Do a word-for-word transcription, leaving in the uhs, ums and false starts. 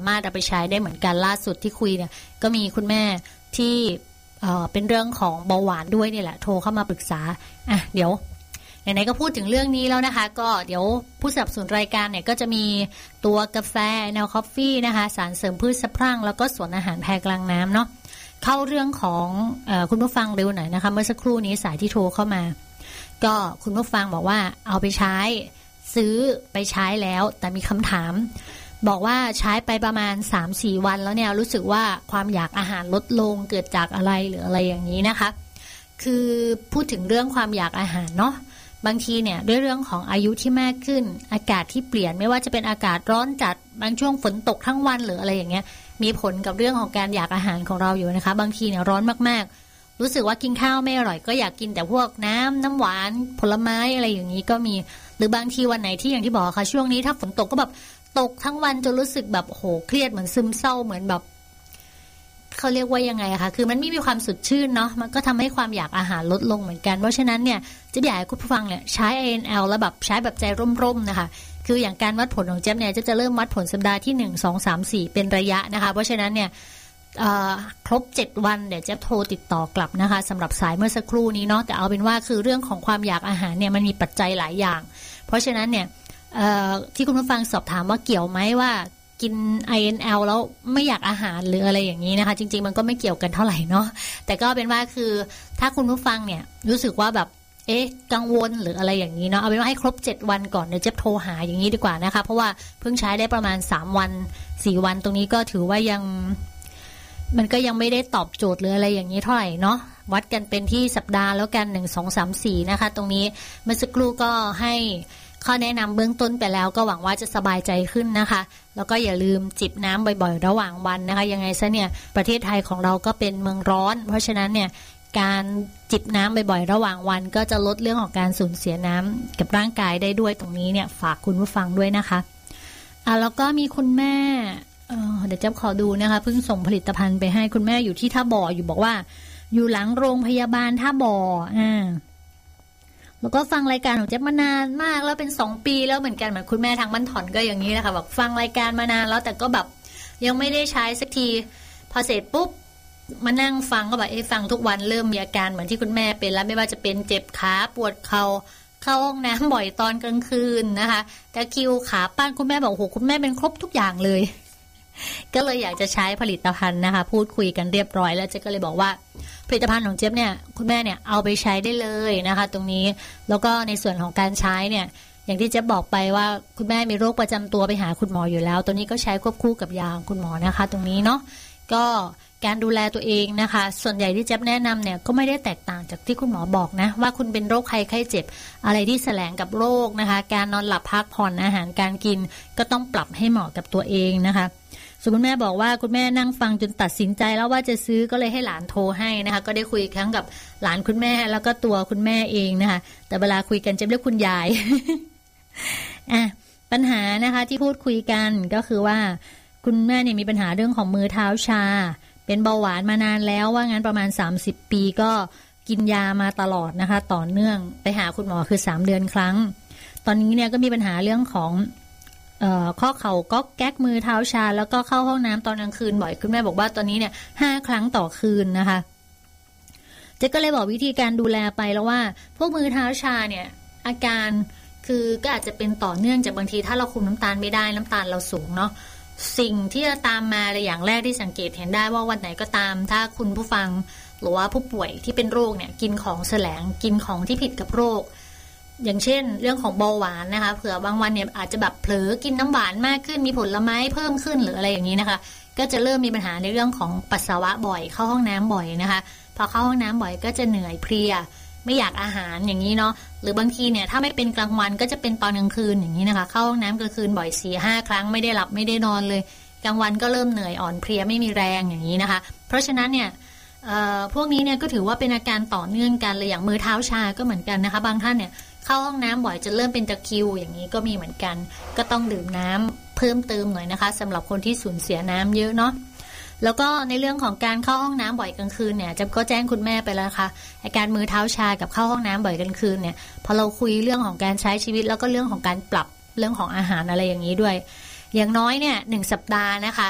ามารถเอาไปใช้ได้เหมือนกันล่าสุดที่คุยเนี่ยก็มีคุณแม่ที่เอ่อเป็นเรื่องของเบาหวานด้วยนี่แหละโทรเข้ามาปรึกษาอ่ะเดี๋ยวไหนๆก็พูดถึงเรื่องนี้แล้วนะคะก็เดี๋ยวผู้สนับสนุนรายการเนี่ยก็จะมีตัวกาแฟแนวคอฟฟี่นะคะสารเสริมพืชสะพรั่งแล้วก็สวนอาหารแพรกลางน้ำเนาะเข้าเรื่องของเอ่อคุณผู้ฟังเร็วหน่อยนะคะเมื่อสักครู่นี้สายที่โทรเข้ามาก็คุณผู้ฟังบอกว่าเอาไปใช้ซื้อไปใช้แล้วแต่มีคำถามบอกว่าใช้ไปประมาณ สามถึงสี่ วันแล้วเนี่ยรู้สึกว่าความอยากอาหารลดลงเกิดจากอะไรหรืออะไรอย่างนี้นะคะคือพูดถึงเรื่องความอยากอาหารเนาะบางทีเนี่ยด้วยเรื่องของอายุที่มากขึ้นอากาศที่เปลี่ยนไม่ว่าจะเป็นอากาศร้อนจัดบางช่วงฝนตกทั้งวันหรืออะไรอย่างเงี้ยมีผลกับเรื่องของการอยากอาหารของเราอยู่นะคะบางทีเนี่ยร้อนมากๆรู้สึกว่ากินข้าวไม่อร่อยก็อยากกินแต่พวกน้ำน้ำหวานผลไม้อะไรอย่างนี้ก็มีหรือบางทีวันไหนที่อย่างที่บอกค่ะช่วงนี้ถ้าฝนตกก็แบบตกทั้งวันจนรู้สึกแบบโหเครียดเหมือนซึมเศร้าเหมือนแบบเขาเรียกว่ายังไงคะคือมันไม่มีความสดชื่นเนาะมันก็ทำให้ความอยากอาหารลดลงเหมือนกันเพราะฉะนั้นเนี่ยจะอยากให้คุณผู้ฟังเนี่ยใช้ ไอ เอ็น แอล แล้วแบบใช้แบบใจร่มๆนะคะคืออย่างการวัดผลของเจ๊เนี่ยจะจะเริ่มวัดผลสัปดาห์ที่หนึ่ง สอง สาม สี่เป็นระยะนะคะเพราะฉะนั้นเนี่ยครบเจ็ดวันเดี๋ยวเจ๊โทรติดต่อกลับนะคะสำหรับสายเมื่อสักครู่นี้เนาะแต่เอาเป็นว่าคือเรื่องของความอยากอาหารเนี่ยมันมีปัจจัยหลายอย่างเพราะฉะนั้นเนี่ยที่คุณผู้ฟังสอบถามว่าเกี่ยวไหมว่ากิน ไอ เอ็น แอล แล้วไม่อยากอาหารหรืออะไรอย่างนี้นะคะจริงๆมันก็ไม่เกี่ยวกันเท่าไหร่เนาะแต่ก็เป็นว่าคือถ้าคุณผู้ฟังเนี่ยรู้สึกว่าแบบเอ๊ะกังวลหรืออะไรอย่างนี้เนาะเอาเป็นว่าให้ครบเจ็ดวันก่อนเดี๋ยวจะโทรหาอย่างนี้ดีกว่านะคะเพราะว่าเพิ่งใช้ได้ประมาณสามวันสี่วันตรงนี้ก็ถือว่ายังมันก็ยังไม่ได้ตอบโจทย์หรืออะไรอย่างนี้เท่าไหร่เนาะวัดกันเป็นที่สัปดาห์แล้วกันหนึ่ง สอง สาม สี่นะคะตรงนี้เมื่อสักครู่ก็ให้ข้อแนะนำเบื้องต้นไปแล้วก็หวังว่าจะสบายใจขึ้นนะคะแล้วก็อย่าลืมจิบน้ำบ่อยๆระหว่างวันนะคะยังไงซะเนี่ยประเทศไทยของเราก็เป็นเมืองร้อนเพราะฉะนั้นเนี่ยการจิบน้ำบ่อยๆระหว่างวันก็จะลดเรื่องของการสูญเสียน้ำกับร่างกายได้ด้วยตรงนี้เนี่ยฝากคุณผู้ฟังด้วยนะคะอ่ะแล้วก็มีคุณแม่เอ่อเดี๋ยวจะขอดูนะคะเพิ่งส่งผลิตภัณฑ์ไปให้คุณแม่อยู่ที่ท่าบ่ออยู่บอกว่าอยู่หลังโรงพยาบาลท่าบ่ออ่าแล้วก็ฟังรายการของเจ๊มานานมากแล้วเป็นสองปีแล้วเหมือนกันเหมือนคุณแม่ทางบ้านถอนก็อย่างนี้นะคะแบบฟังรายการมานานแล้วแต่ก็แบบยังไม่ได้ใช้สักทีพอเสร็จปุ๊บมานั่งฟังก็แบบเอ๊ะฟังทุกวันเริ่มมีอาการเหมือนที่คุณแม่เป็นแล้วไม่ว่าจะเป็นเจ็บขาปวดเข่าเข้าห้องน้ำบ่อยตอนกลางคืนนะคะตะคริวขาป้านคุณแม่บอกโอ้โหคุณแม่เป็นครบทุกอย่างเลยก็เลยอยากจะใช้ผลิตภัณฑ์นะคะพูดคุยกันเรียบร้อยแล้วเจ๊ก็เลยบอกว่าผลิตภัณฑ์ของเจ๊เนี่ยคุณแม่เนี่ยเอาไปใช้ได้เลยนะคะตรงนี้แล้วก็ในส่วนของการใช้เนี่ยอย่างที่เจ๊บอกไปว่าคุณแม่มีโรคประจำตัวไปหาคุณหมออยู่แล้วตัวนี้ก็ใช้ควบคู่กับยาของคุณหมอนะคะตรงนี้เนาะก็การดูแลตัวเองนะคะส่วนใหญ่ที่เจ๊แนะนำเนี่ยก็ไม่ได้แตกต่างจากที่คุณหมอบอกนะว่าคุณเป็นโรคไข้ไข้เจ็บอะไรที่แสลงกับโรคนะคะการนอนหลับพักผ่อนอาหารการกินก็ต้องปรับให้เหมาะกับตัวเองนะคะส่วนคุณแม่บอกว่าคุณแม่นั่งฟังจนตัดสินใจแล้วว่าจะซื้อก็เลยให้หลานโทรให้นะคะก็ได้คุยครั้งกับหลานคุณแม่แล้วก็ตัวคุณแม่เองนะคะแต่เวลาคุยกันจะเรียกคุณยาย อ่ะปัญหานะคะที่พูดคุยกันก็คือว่าคุณแม่เนี่ยมีปัญหาเรื่องของมือเท้าชาเป็นเบาหวานมานานแล้วว่างั้นประมาณสามสิบปีก็กินยามาตลอดนะคะต่อเนื่องไปหาคุณหมอคือสามเดือนครั้งตอนนี้เนี่ยก็มีปัญหาเรื่องของเอ่อข้อเข่าก็แก๊กมือเท้าชาแล้วก็เข้าห้องน้ำตอนกลางคืนบ่อยคุณแม่บอกว่าตอนนี้เนี่ยห้าครั้งต่อคืนนะคะเจ๊ก็เลยบอกวิธีการดูแลไปแล้วว่าพวกมือเท้าชาเนี่ยอาการคือก็อาจจะเป็นต่อเนื่องจากบางทีถ้าเราคุมน้ำตาลไม่ได้น้ำตาลเราสูงเนาะสิ่งที่จะตามมาในอย่างแรกที่สังเกตเห็นได้ว่าวันไหนก็ตามถ้าคุณผู้ฟังหรือว่าผู้ป่วยที่เป็นโรคเนี่ยกินของแสลงกินของที่ผิดกับโรคอย่างเช่นเรื่องของเบาหวานนะคะเผื่อบางวันเนี่ยอาจจะแบบเผลอกินน้ำหวานมากขึ้นมีผลไม้เพิ่มขึ้นหรืออะไรอย่างนี้นะคะก็จะเริ่มมีปัญหาในเรื่องของปัสสาวะบ่อยเข้าห้องน้ำบ่อยนะคะพอเข้าห้องน้ำบ่อยก็จะเหนื่อยเพลียไม่อยากอาหารอย่างนี้เนาะหรือบางทีเนี่ยถ้าไม่เป็นกลางวันก็จะเป็นตอนกลางคืนอย่างนี้นะคะเข้าห้องน้ำกลางคืนบ่อย สี่ห้า ครั้งไม่ได้หลับไม่ได้นอนเลยกลางวันก็เริ่มเหนื่อยอ่อนเพลียไม่มีแรงอย่างนี้นะคะเพราะฉะนั้นเนี่ยพวกนี้เนี่ยก็ถือว่าเป็นอาการต่อเนื่องกันเลยอย่างมือเท้าชาก็เหมือนกันนะคะบางท่านเนี่ยเข้าห้องน้ำบ่อยจะเริ่มเป็นตะคริวอย่างนี้ก็มีเหมือนกันก็ต้องดื่มน้ำเพิ่มเติมหน่อยนะคะสำหรับคนที่สูญเสียน้ำเยอะเนาะแล้วก็ในเรื่องของการเข้าห้องน้ำบ่อยกลางคืนเนี่ยจะก็แจ้งคุณแม่ไปแล้วค่ะอาการมือเท้าชากับเข้าห้องน้ำบ่อยกลางคืนเนี่ยพอเราคุยเรื่องของการใช้ชีวิตแล้วก็เรื่องของการปรับเรื่องของอาหารอะไรอย่างนี้ด้วยอย่างน้อยเนี่ยหนึ่งสัปดาห์นะคะ